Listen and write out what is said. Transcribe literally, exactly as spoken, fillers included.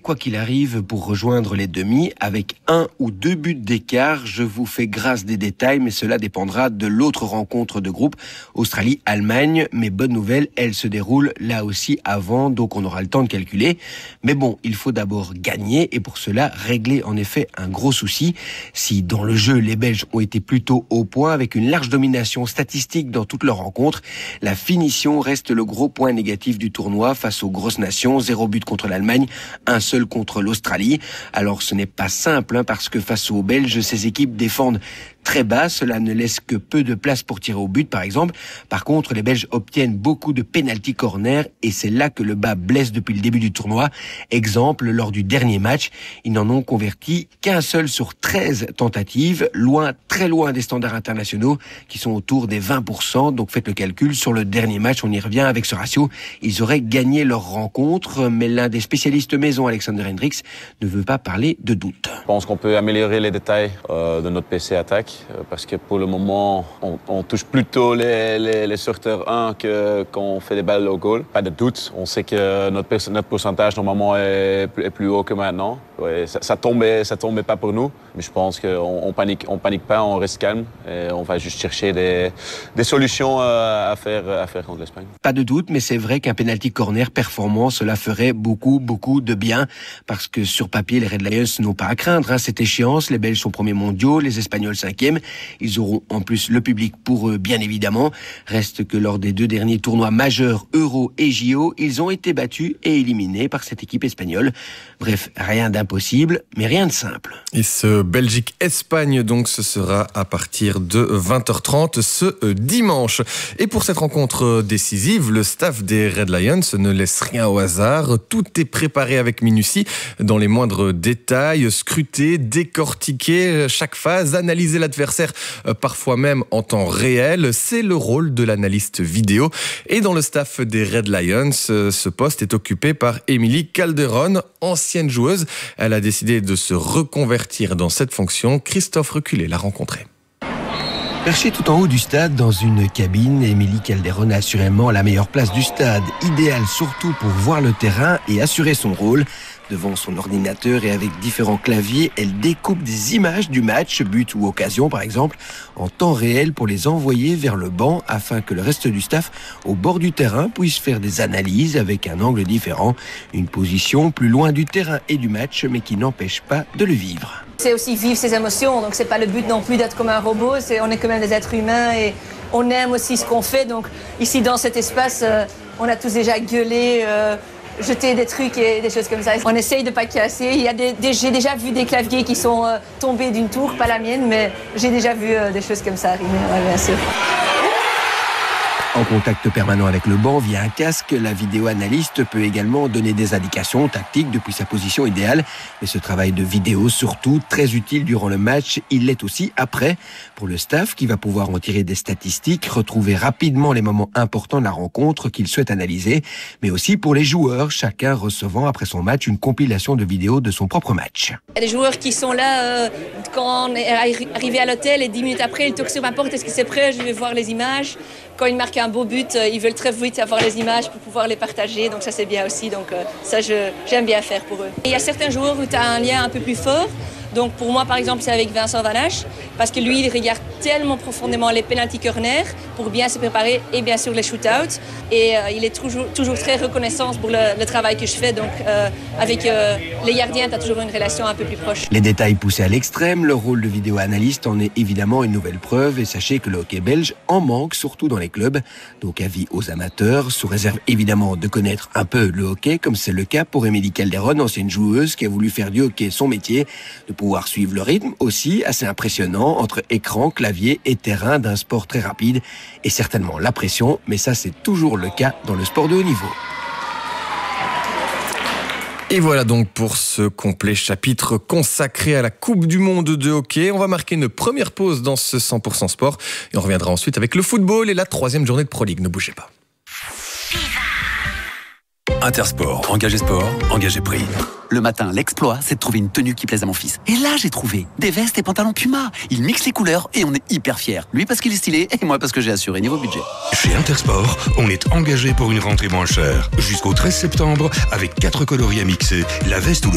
quoi qu'il arrive pour rejoindre les demi avec un ou deux buts d'écart. Je vous fais grâce des détails, mais cela dépendra de l'autre rencontre de groupe, Australie-Allemagne. Mais bonne nouvelle, elle se déroule là aussi avant, donc on aura le temps de calculer. Mais bon, il faut d'abord gagner et pour cela régler en effet un gros souci. Si dans le jeu, les Belges ont été plutôt au point avec une large domination statistique dans toutes leurs rencontres, la finition reste le gros point négatif du tournoi face aux grosses nations. Zéro but contre l'Allemagne, un seul contre l'Australie. Alors ce n'est pas simple hein, parce que face aux Belges, ces équipes défendent très bas, cela ne laisse que peu de place pour tirer au but par exemple. Par contre, les Belges obtiennent beaucoup de penalty corner et c'est là que le bas blesse depuis le début du tournoi. Exemple, lors du dernier match, ils n'en ont converti qu'un seul sur treize tentatives, loin, très loin des standards internationaux qui sont autour des vingt pour cent. Donc faites le calcul, sur le dernier match, on y revient avec ce ratio, ils auraient gagné leur rencontre, mais l'un des spécialistes maison, Alexander Hendricks, ne veut pas parler de doute. Je pense qu'on peut améliorer les détails euh, de notre P C attaque. Parce que pour le moment, on, on touche plutôt les, les, les sorteurs un que quand on fait des balles au goal. Pas de doute, on sait que notre, notre pourcentage normalement est, est plus haut que maintenant. Ouais, ça, ça tombait, ça tombait pas pour nous, mais je pense qu'on on panique, on panique pas, on reste calme et on va juste chercher des, des solutions à faire, à faire contre l'Espagne. Pas de doute, mais c'est vrai qu'un penalty corner performant, cela ferait beaucoup, beaucoup de bien parce que sur papier, les Red Lions n'ont pas à craindre hein, cette échéance. Les Belges sont premiers mondiaux, les Espagnols cinquièmes. Ils auront en plus le public pour eux, bien évidemment. Reste que lors des deux derniers tournois majeurs, Euro et J O, ils ont été battus et éliminés par cette équipe espagnole. Bref, rien d'impossible, mais rien de simple. Et ce Belgique-Espagne, donc, ce sera à partir de vingt heures trente ce dimanche. Et pour cette rencontre décisive, le staff des Red Lions ne laisse rien au hasard. Tout est préparé avec minutie, dans les moindres détails, scruter, décortiquer chaque phase, analyser l'adversaire, parfois même en temps réel. C'est le rôle de l'analyste vidéo. Et dans le staff des Red Lions, ce poste est occupé par Émilie Calderon, ancienne joueuse. Elle a décidé de se reconvertir dans cette fonction. Christophe Reculé l'a rencontrée. Perchée tout en haut du stade, dans une cabine, Émilie Calderon a assurément la meilleure place du stade. Idéale surtout pour voir le terrain et assurer son rôle. Devant son ordinateur et avec différents claviers, elle découpe des images du match, but ou occasion par exemple, en temps réel pour les envoyer vers le banc afin que le reste du staff au bord du terrain puisse faire des analyses avec un angle différent. Une position plus loin du terrain et du match, mais qui n'empêche pas de le vivre. C'est aussi vivre ses émotions, donc c'est pas le but non plus d'être comme un robot, c'est, on est quand même des êtres humains et on aime aussi ce qu'on fait. Donc ici dans cet espace, euh, on a tous déjà gueulé, euh, jeter des trucs et des choses comme ça. On essaye de pas casser. Il y a des, des, j'ai déjà vu des claviers qui sont euh, tombés d'une tour, pas la mienne, mais j'ai déjà vu euh, des choses comme ça arriver, ouais, bien sûr. En contact permanent avec le banc via un casque, la vidéo-analyste peut également donner des indications tactiques depuis sa position idéale. Mais ce travail de vidéo, surtout très utile durant le match, il l'est aussi après pour le staff qui va pouvoir en tirer des statistiques, retrouver rapidement les moments importants de la rencontre qu'il souhaite analyser, mais aussi pour les joueurs, chacun recevant après son match une compilation de vidéos de son propre match. Il y a des joueurs qui sont là euh, quand on est arrivé à l'hôtel et dix minutes après, ils toquent sur ma porte, est-ce que c'est prêt, je vais voir les images. Quand ils marquent un beau but, ils veulent très vite avoir les images pour pouvoir les partager, donc ça c'est bien aussi, donc ça je, j'aime bien faire pour eux. Et il y a certains joueurs où tu as un lien un peu plus fort, donc pour moi par exemple c'est avec Vincent Van Hache, parce que lui il regarde tellement profondément les penalty corners pour bien se préparer et bien sûr les shootouts, et euh, il est toujours, toujours très reconnaissant pour le, le travail que je fais, donc euh, avec euh, les gardiens tu as toujours une relation un peu plus proche. Les détails poussés à l'extrême, le rôle de vidéo-analyste en est évidemment une nouvelle preuve, et sachez que le hockey belge en manque, surtout dans les clubs. Donc avis aux amateurs, sous réserve évidemment de connaître un peu le hockey, comme c'est le cas pour Émilie Calderon, ancienne joueuse qui a voulu faire du hockey son métier, de pouvoir suivre le rythme aussi assez impressionnant entre écran, clavier et terrain d'un sport très rapide, et certainement la pression, mais ça c'est toujours le cas dans le sport de haut niveau. Et voilà donc pour ce complet chapitre consacré à la Coupe du Monde de hockey. On va marquer une première pause dans ce cent pour cent sport et on reviendra ensuite avec le football et la troisième journée de Pro League. Ne bougez pas. Intersport, engagé sport, engagé prix. Le matin, l'exploit, c'est de trouver une tenue qui plaise à mon fils. Et là, j'ai trouvé des vestes et pantalons Puma. Il mixe les couleurs et on est hyper fiers. Lui parce qu'il est stylé et moi parce que j'ai assuré niveau budget. Chez Intersport, on est engagé pour une rentrée moins chère. Jusqu'au treize septembre, avec quatre coloris à mixer, la veste ou le